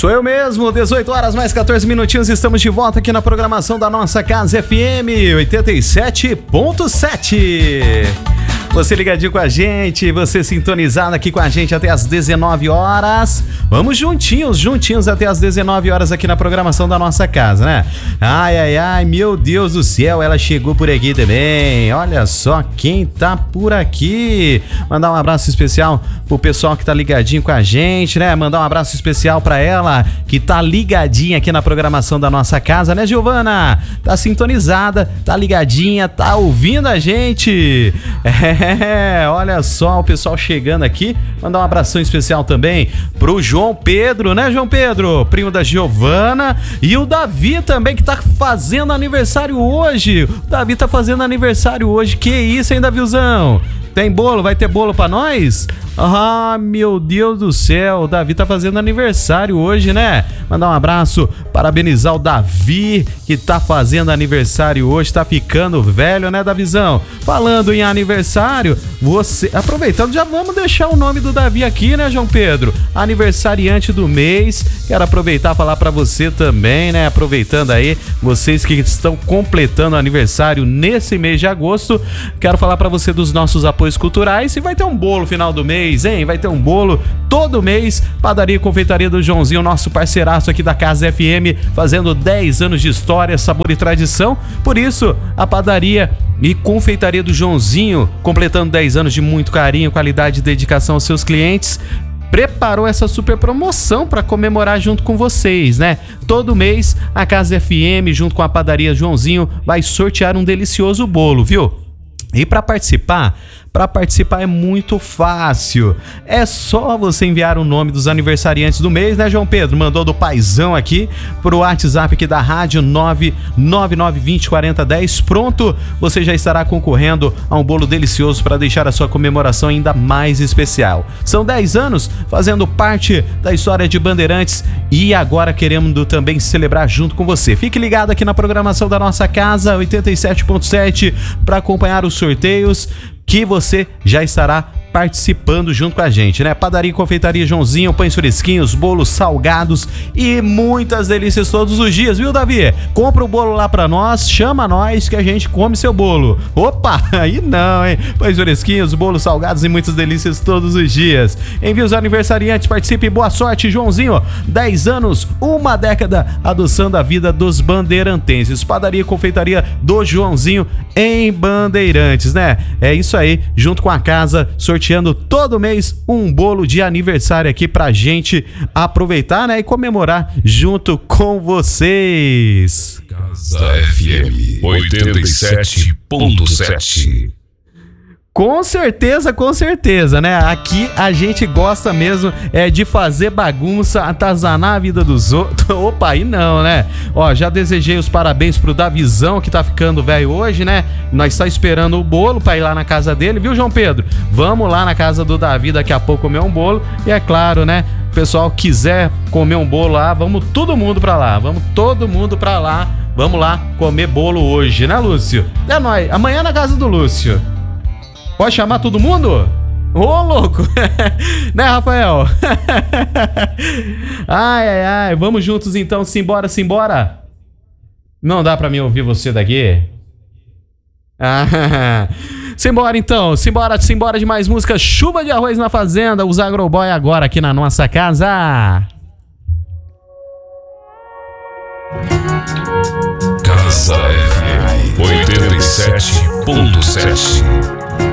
Sou eu mesmo, 18 horas mais 14 minutinhos, estamos de volta aqui na programação da nossa Casa FM 87.7. Você ligadinho com a gente, você sintonizado aqui com a gente até as 19 horas. Vamos juntinhos até as 19 horas aqui na programação da nossa casa, né? Ai, meu Deus do céu, ela chegou por aqui também. Olha só quem tá por aqui. Mandar um abraço especial pro pessoal que tá ligadinho com a gente, né? Mandar um abraço especial pra ela que tá ligadinha aqui na programação da nossa casa, né, Giovana? Tá sintonizada, tá ligadinha, tá ouvindo a gente. Olha só o pessoal chegando aqui. Mandar um abração especial também pro João Pedro, né, João Pedro? Primo da Giovana. E o Davi também, que tá fazendo aniversário hoje. O Davi tá fazendo aniversário hoje. Que isso, hein, Davizão? Tem bolo? Vai ter bolo pra nós? Ah, meu Deus do céu, o Davi tá fazendo aniversário hoje, né? Mandar um abraço, parabenizar o Davi, que tá fazendo aniversário hoje, tá ficando velho, né, Davizão? Falando em aniversário, você... Aproveitando, já vamos deixar o nome do Davi aqui, né, João Pedro? Aniversariante do mês. Quero aproveitar e falar pra você também, né? Aproveitando aí, vocês que estão completando aniversário nesse mês de agosto, quero falar pra você dos nossos apoios culturais e vai ter um bolo final do mês, hein? Vai ter um bolo todo mês. Padaria e Confeitaria do Joãozinho, nosso parceiraço aqui da Casa FM, fazendo 10 anos de história, sabor e tradição. Por isso, a Padaria e Confeitaria do Joãozinho, completando 10 anos de muito carinho, qualidade e dedicação aos seus clientes, preparou essa super promoção para comemorar junto com vocês, né? Todo mês, a Casa FM, junto com a Padaria Joãozinho, vai sortear um delicioso bolo, viu? E para participar é muito fácil. É só você enviar o nome dos aniversariantes do mês, né, João Pedro? Mandou do paizão aqui pro WhatsApp aqui da rádio 999204010. Pronto, você já estará concorrendo a um bolo delicioso para deixar a sua comemoração ainda mais especial. São 10 anos fazendo parte da história de Bandeirantes e agora queremos também celebrar junto com você. Fique ligado aqui na programação da nossa casa 87.7 para acompanhar os sorteios que você já estará participando junto com a gente, né? Padaria e Confeitaria Joãozinho, pães fresquinhos, bolos salgados e muitas delícias todos os dias, viu, Davi? Compra o bolo lá pra nós, chama nós que a gente come seu bolo. Opa, aí não, hein? Pães fresquinhos, bolos salgados e muitas delícias todos os dias. Envie os aniversariantes, participe, boa sorte, Joãozinho. 10 anos, uma década, adoçando a vida dos bandeirantenses. Padaria e Confeitaria do Joãozinho em Bandeirantes, né? É isso aí, junto com a casa, sorteando todo mês um bolo de aniversário aqui pra gente aproveitar, né, e comemorar junto com vocês. Casa FM 87.7. Com certeza, né? Aqui a gente gosta mesmo de fazer bagunça, atazanar a vida dos outros. Opa, aí não, né? Ó, já desejei os parabéns pro Davizão, que tá ficando velho hoje, né? Nós tá esperando o bolo pra ir lá na casa dele, viu, João Pedro? Vamos lá na casa do Davi daqui a pouco comer um bolo. E é claro, né? O pessoal quiser comer um bolo lá, vamos todo mundo pra lá. Vamos lá comer bolo hoje, né, Lúcio? É nóis. Amanhã na casa do Lúcio. Pode chamar todo mundo? Ô, louco! Né, Rafael? Ai, vamos juntos então, simbora. Não dá pra mim ouvir você daqui? Simbora então, simbora de mais música. Chuva de arroz na fazenda, os Agroboy agora aqui na nossa casa. Casa FM 87.7.